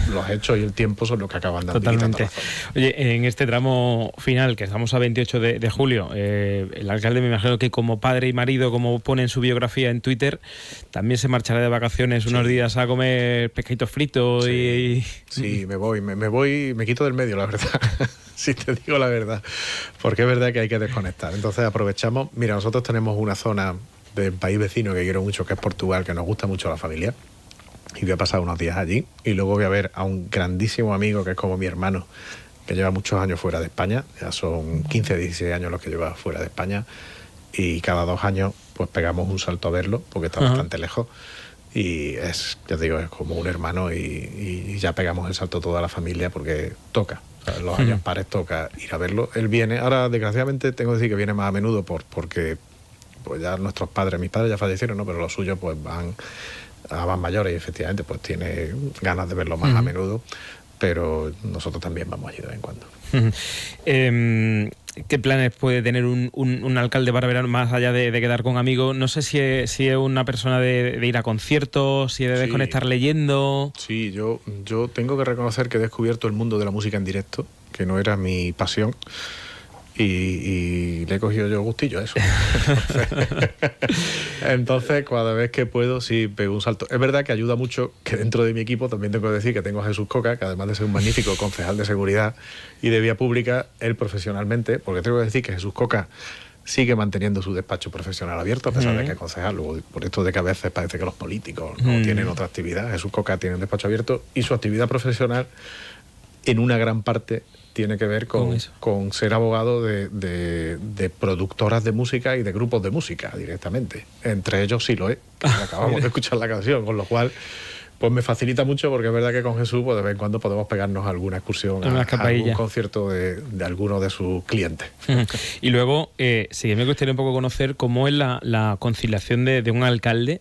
los hechos y el tiempo son los que acaban dando. Totalmente. Oye, en este tramo final, que estamos a 28 de julio, el alcalde, me imagino que como padre y marido, como pone en su biografía en Twitter, también se marchará de vacaciones unos días a comer pescaditos fritos y... Sí, me voy, me quito del medio, la verdad. Si te digo la verdad, porque es verdad que hay que desconectar. Entonces aprovechamos. Mira, nosotros tenemos una zona del país vecino que quiero mucho, que es Portugal, que nos gusta mucho la familia, y voy a pasar unos días allí, y luego voy a ver a un grandísimo amigo que es como mi hermano, que lleva muchos años fuera de España. Ya son 15, 16 años los que lleva fuera de España, y cada 2 años pues pegamos un salto a verlo, porque está bastante lejos, y es, ya te digo, es como un hermano, y ya pegamos el salto toda la familia, porque toca. Los años pares toca ir a verlo. Él viene, ahora desgraciadamente tengo que decir que viene más a menudo porque pues ya nuestros padres, mis padres ya fallecieron, ¿no? Pero los suyos pues van mayores y efectivamente pues tiene ganas de verlo más a menudo, pero nosotros también vamos allí de vez en cuando. ¿Qué planes puede tener un alcalde para verano más allá de quedar con amigos? No sé si es una persona de ir a conciertos, si de desconectar leyendo. Sí, yo tengo que reconocer que he descubierto el mundo de la música en directo, que no era mi pasión, y le he cogido yo gustillo a eso. Entonces, cada vez que puedo, sí pego un salto. Es verdad que ayuda mucho que dentro de mi equipo también tengo que decir que tengo a Jesús Coca, que además de ser un magnífico concejal de seguridad y de vía pública, él profesionalmente, porque tengo que decir que Jesús Coca sigue manteniendo su despacho profesional abierto, a pesar de que es concejal. Luego, por esto de que a veces parece que los políticos no tienen otra actividad. Jesús Coca tiene un despacho abierto y su actividad profesional, en una gran parte, tiene que ver con ser abogado de productoras de música y de grupos de música directamente. Entre ellos Siloé, que acabamos de escuchar la canción, con lo cual pues me facilita mucho, porque es verdad que con Jesús pues de vez en cuando podemos pegarnos alguna excursión a algún concierto de alguno de sus clientes. Y luego, sí que me gustaría un poco conocer cómo es la conciliación de un alcalde,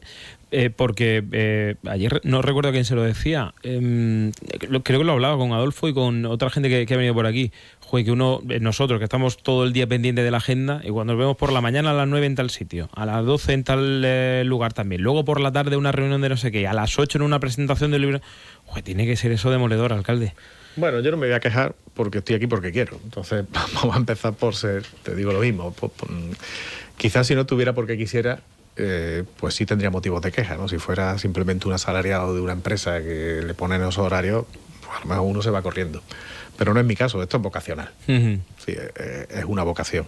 porque ayer no recuerdo quién se lo decía, creo que lo hablaba con Adolfo y con otra gente que ha venido por aquí. Joder, que nosotros que estamos todo el día pendientes de la agenda, y cuando nos vemos por la mañana a las 9 en tal sitio, a las 12 en tal lugar también, luego por la tarde una reunión de no sé qué, a las 8 en una presentación del libro. Joder, tiene que ser eso demoledor, alcalde. Bueno, yo no me voy a quejar porque estoy aquí porque quiero. Entonces vamos a empezar por ser, te digo lo mismo, quizás si no tuviera porque quisiera, pues sí tendría motivos de queja, ¿no? Si fuera simplemente un asalariado de una empresa que le ponen esos horarios, pues a lo mejor uno se va corriendo. Pero no es mi caso, esto es vocacional. Sí, es una vocación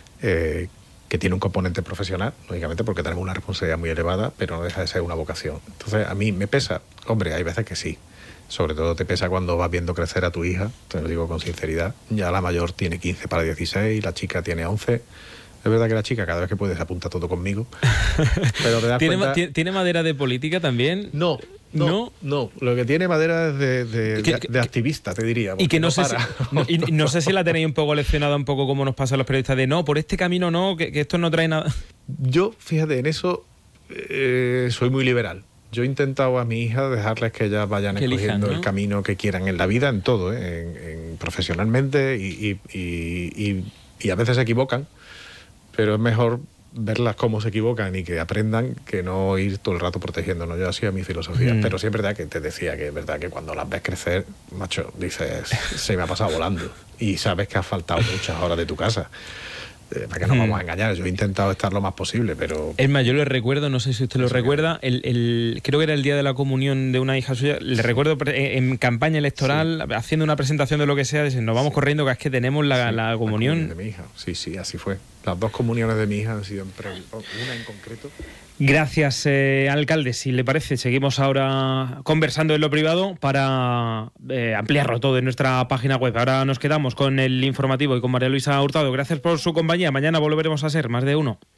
que tiene un componente profesional, lógicamente, porque tenemos una responsabilidad muy elevada, pero no deja de ser una vocación. Entonces, a mí me pesa. Hombre, hay veces que sí. Sobre todo te pesa cuando vas viendo crecer a tu hija, te lo digo con sinceridad. Ya la mayor tiene 15 para 16, la chica tiene 11. Es verdad que la chica cada vez que puede se apunta todo conmigo. Pero te das cuenta... ¿Tiene madera de política también? No. Lo que tiene madera es de activista, te diría. Y que no sé si la tenéis un poco leccionada, un poco como nos pasa a los periodistas, de no, por este camino no, que esto no trae nada. Yo, fíjate, en eso soy muy liberal. Yo he intentado a mi hija dejarles que ellas vayan escogiendo el camino que quieran en la vida, en todo, profesionalmente, y a veces se equivocan, pero es mejor verlas cómo se equivocan y que aprendan, que no ir todo el rato protegiéndonos. Yo así es mi filosofía. Pero sí es verdad que te decía que es verdad que cuando las ves crecer, macho, dices, se me ha pasado volando. Y sabes que has faltado muchas horas de tu casa. Para que no vamos a engañar, yo he intentado estar lo más posible, pero... Es más, yo le recuerdo, no sé si usted lo recuerda, creo que era el día de la comunión de una hija suya, le recuerdo en campaña electoral, haciendo una presentación de lo que sea, diciendo, nos vamos corriendo, que es que tenemos la comunión. De mi hija, sí, así fue. Las 2 comuniones de mi hija han sido una en concreto. Gracias, alcalde. Si le parece, seguimos ahora conversando en lo privado para ampliarlo todo en nuestra página web. Ahora nos quedamos con el informativo y con María Luisa Hurtado. Gracias por su compañía. Mañana volveremos a ser más de uno.